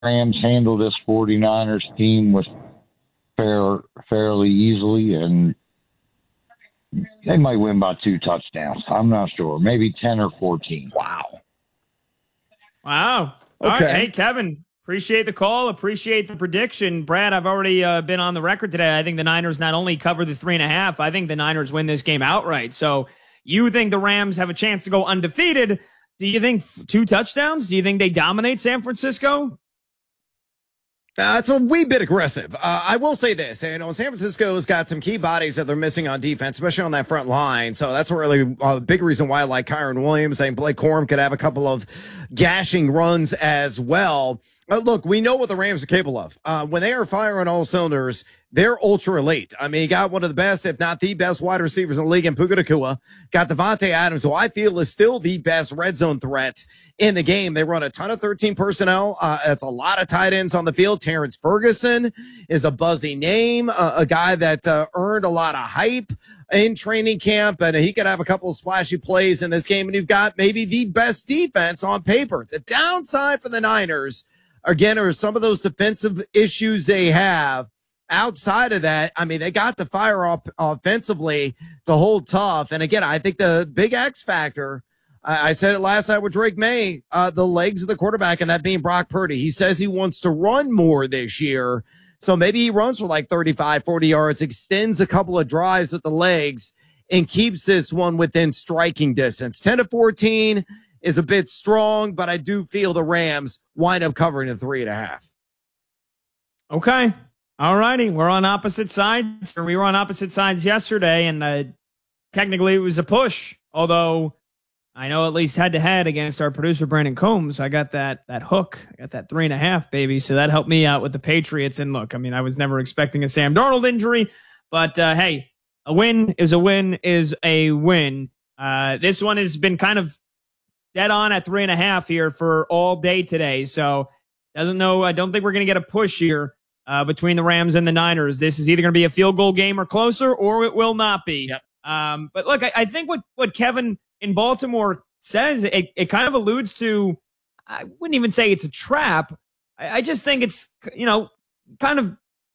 Rams handle this 49ers team with fairly easily, and they might win by 2 touchdowns. I'm not sure. Maybe 10 or 14. Wow. All right. Hey, Kevin, appreciate the call. Appreciate the prediction. Brad, I've already been on the record today. I think the Niners not only cover the 3.5, I think the Niners win this game outright. So you think the Rams have a chance to go undefeated. Do you think 2 touchdowns? Do you think they dominate San Francisco? It's a wee bit aggressive. I will say this, San Francisco's got some key bodies that they're missing on defense, especially on that front line. So that's really a big reason why I like Kyren Williams. I think Blake Corum could have a couple of gashing runs as well. Look, we know what the Rams are capable of. When they are firing all cylinders, they're ultra elite. I mean, you got one of the best, if not the best wide receivers in the league in Puka Nacua. Got Devontae Adams, who I feel is still the best red zone threat in the game. They run a ton of 13 personnel. It's a lot of tight ends on the field. Terrence Ferguson is a buzzy name, a guy that earned a lot of hype in training camp, and he could have a couple of splashy plays in this game. And you've got maybe the best defense on paper. The downside for the Niners, again, are some of those defensive issues they have. Outside of that, I mean, they got the fire up offensively to hold tough. And again, I think the big X factor, I said it last night with Drake May, the legs of the quarterback, and that being Brock Purdy. He says he wants to run more this year. So maybe he runs for like 35, 40 yards, extends a couple of drives with the legs, and keeps this one within striking distance. 10-14 is a bit strong, but I do feel the Rams wind up covering the 3.5. Okay. All righty. We're on opposite sides. We were on opposite sides yesterday, and technically it was a push. Although I know at least head-to-head against our producer, Brandon Combs, I got that hook. I got that 3.5, baby. So that helped me out with the Patriots. And look, I mean, I was never expecting a Sam Darnold injury, but hey, a win is a win is a win. This one has been kind of dead on at 3.5 here for all day today. So I don't think we're going to get a push here between the Rams and the Niners. This is either going to be a field goal game or closer, or it will not be. Yep. But look, I think what Kevin in Baltimore says, it kind of alludes to, I wouldn't even say it's a trap. I just think it's, kind of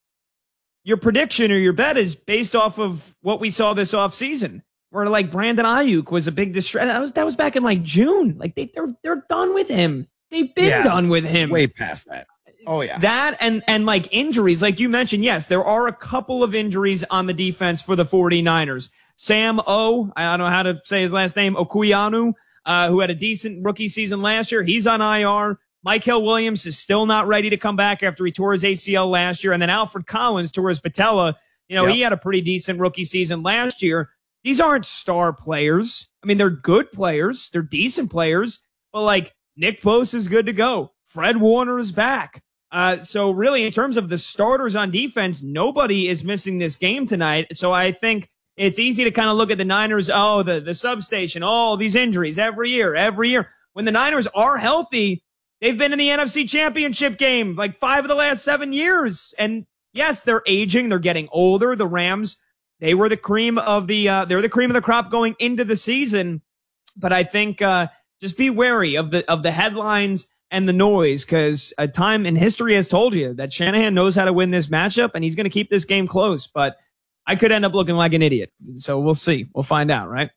your prediction or your bet is based off of what we saw this offseason. Where like Brandon Ayuk was a big distress. That was back in like June. Like they're done with him. They've been done with him. Way past that. Oh yeah. That and like injuries, like you mentioned, yes, there are a couple of injuries on the defense for the 49ers. Sam I don't know how to say his last name, Okuyanu, who had a decent rookie season last year. He's on IR. Michael Williams is still not ready to come back after he tore his ACL last year. And then Alfred Collins tore his patella. He had a pretty decent rookie season last year. These aren't star players. I mean, they're good players. They're decent players. But like Nick Bosa is good to go. Fred Warner is back. So really, in terms of the starters on defense, nobody is missing this game tonight. So I think it's easy to kind of look at the Niners. Oh, the substation. Oh, these injuries every year. When the Niners are healthy, they've been in the NFC Championship game like 5 of the last 7 years. And yes, they're aging. They're getting older. The Rams, they were the cream of they're the cream of the crop going into the season. But I think just be wary of the headlines and the noise, because time in history has told you that Shanahan knows how to win this matchup, and he's going to keep this game close. But I could end up looking like an idiot. So we'll see. We'll find out, right?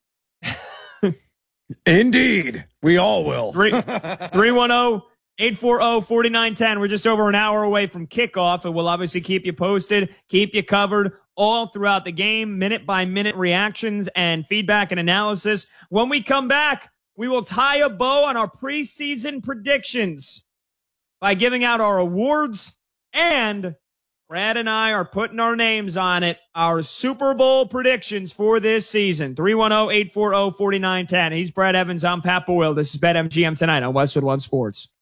Indeed. We all will. 310-840-4910. We're just over an hour away from kickoff, and we'll obviously keep you posted, keep you covered all throughout the game, minute-by-minute reactions and feedback and analysis. When we come back, we will tie a bow on our preseason predictions by giving out our awards, and Brad and I are putting our names on it, our Super Bowl predictions for this season. 310-840-4910. He's Brad Evans. I'm Pat Boyle. This is BetMGM tonight on Westwood One Sports.